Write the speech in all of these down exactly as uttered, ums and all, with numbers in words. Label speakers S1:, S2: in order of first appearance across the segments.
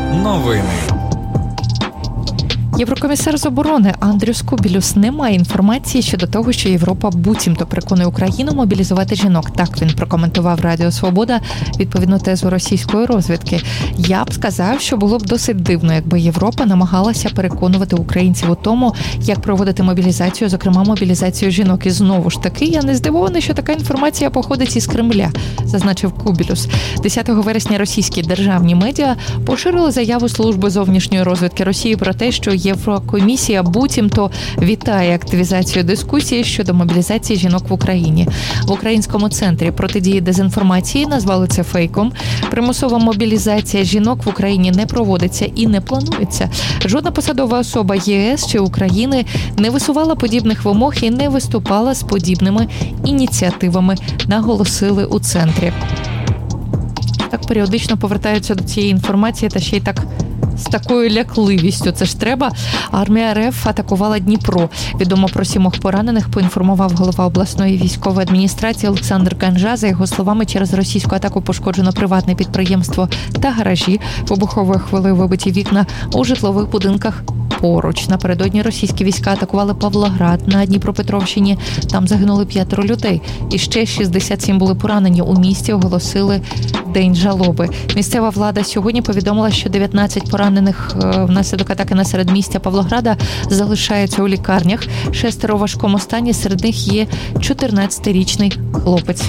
S1: Новини.
S2: Єврокомісар з оборони Андрюс Кубілюс не має інформації щодо того, що Європа буцімто переконує Україну мобілізувати жінок. Так він прокоментував Радіо Свобода відповідну тезу російської розвідки. Я б сказав, що було б досить дивно, якби Європа намагалася переконувати українців у тому, як проводити мобілізацію, зокрема мобілізацію жінок. І знову ж таки, я не здивований, що така інформація походить із Кремля, зазначив Кубілюс. десятого вересня російські державні медіа поширили заяву служби зовнішньої розвідки Росії про те, що Єврокомісія буцімто вітає активізацію дискусії щодо мобілізації жінок в Україні. В Українському центрі протидії дезінформації назвали це фейком. Примусова мобілізація жінок в Україні не проводиться і не планується. Жодна посадова особа ЄС чи України не висувала подібних вимог і не виступала з подібними ініціативами, наголосили у центрі. Так періодично повертаються до цієї інформації та ще й так з такою лякливістю. Це ж треба. Армія РФ атакувала Дніпро. Відомо про сімох поранених, поінформував голова обласної військової адміністрації Олександр Ганжа. За його словами, через російську атаку пошкоджено приватне підприємство та гаражі. Вибуховою хвилею вибиті вікна у житлових будинках поруч. Напередодні російські війська атакували Павлоград на Дніпропетровщині. Там загинули п'ятеро людей. І ще шістдесят сім були поранені. У місті оголосили день жалоби. Місцева влада сьогодні повідомила, що дев'ятнадцять поранених внаслідок атаки на середмістя Павлограда залишаються у лікарнях. Шестеро у важкому стані, серед них є чотирнадцятирічний хлопець.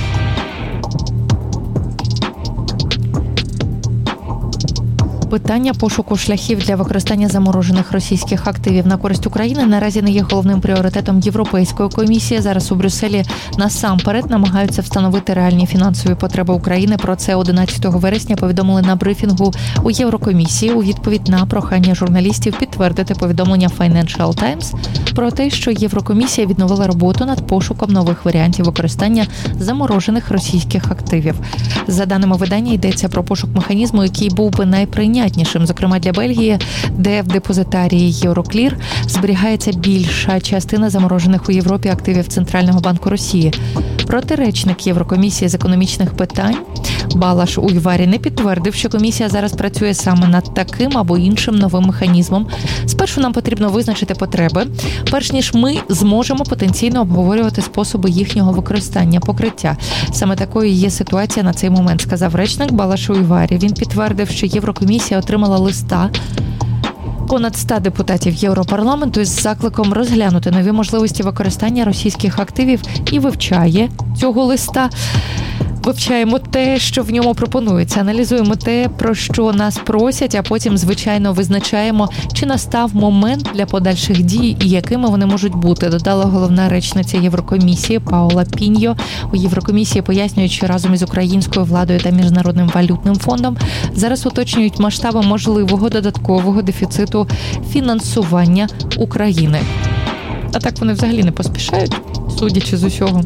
S2: Питання пошуку шляхів для використання заморожених російських активів на користь України наразі не є головним пріоритетом Європейської комісії. Зараз у Брюсселі насамперед намагаються встановити реальні фінансові потреби України. Про це одинадцятого вересня повідомили на брифінгу у Єврокомісії у відповідь на прохання журналістів підтвердити повідомлення Financial Times про те, що Єврокомісія відновила роботу над пошуком нових варіантів використання заморожених російських активів. За даними видання, йдеться про пошук механізму, який був би найприйнятнішим. Зокрема, для Бельгії, де в депозитарії Euroclear зберігається більша частина заморожених у Європі активів Центрального банку Росії. Проте речник Єврокомісії з економічних питань Балаш Уйварі не підтвердив, що комісія зараз працює саме над таким або іншим новим механізмом. Спершу нам потрібно визначити потреби, перш ніж ми зможемо потенційно обговорювати способи їхнього використання, покриття. Саме такою є ситуація на цей момент, сказав речник Балаш Уйварі. Він підтвердив, що Єврокомісія отримала листа понад ста депутатів Європарламенту із закликом розглянути нові можливості використання російських активів і вивчає цього листа. Вивчаємо те, що в ньому пропонується, аналізуємо те, про що нас просять, а потім, звичайно, визначаємо, чи настав момент для подальших дій і якими вони можуть бути, додала головна речниця Єврокомісії Паула Піньо. У Єврокомісії пояснюють, що разом із українською владою та Міжнародним валютним фондом зараз уточнюють масштаби можливого додаткового дефіциту фінансування України. А так вони взагалі не поспішають, судячи з усього.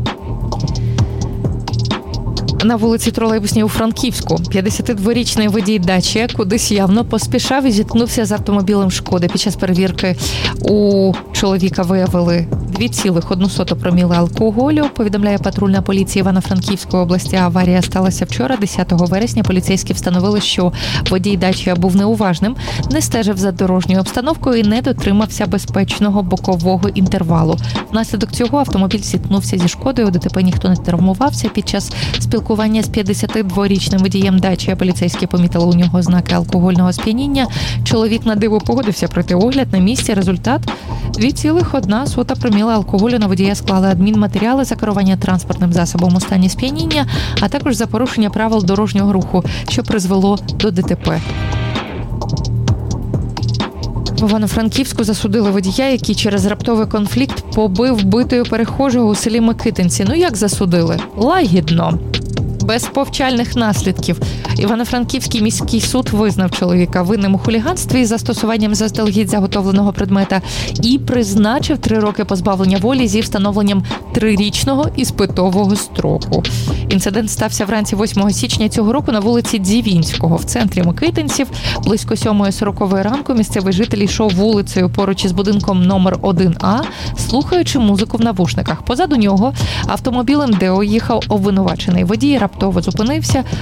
S2: На вулиці Тролейбусній у Франківську п'ятдесятидворічний водій Дачія кудись явно поспішав і зіткнувся з автомобілем Шкоди. Під час перевірки у чоловіка виявили дві цілих одну соту проміли алкоголю, повідомляє патрульна поліція Івано-Франківської області. Аварія сталася вчора, десятого вересня. Поліцейські встановили, що водій Дачія був неуважним, не стежив за дорожньою обстановкою і не дотримався безпечного бокового інтервалу. Внаслідок цього автомобіль зіткнувся зі Шкодою, у ДТП ніхто не травмувався. Під час спілкування з п'ятдесятидворічним водієм Дачія поліцейські помітили у нього ознаки алкогольного сп'яніння. Чоловік на диво погодився пройти огляд на місці. Результат – дві цілих одна сота проміла алкоголю. На водія склали адмінматеріали за керування транспортним засобом у стані сп'яніння, а також за порушення правил дорожнього руху, що призвело до ДТП. В Івано-Франківську засудили водія, який через раптовий конфлікт побив битою перехожого у селі Микитинці. Ну як засудили? Лагідно. Без повчальних наслідків. Івано-Франківський міський суд визнав чоловіка винним у хуліганстві із застосуванням заздалегідь заготовленого предмета і призначив три роки позбавлення волі зі встановленням трирічного іспитового строку. Інцидент стався вранці восьмого січня цього року на вулиці Дзівінського в центрі Микитинців. Близько сьомої сорокової ранку місцевий житель йшов вулицею поруч із будинком номер один А, слухаючи музику в навушниках. Позаду нього автомобілем Део їхав обвинувачений водій, раптово зупинився,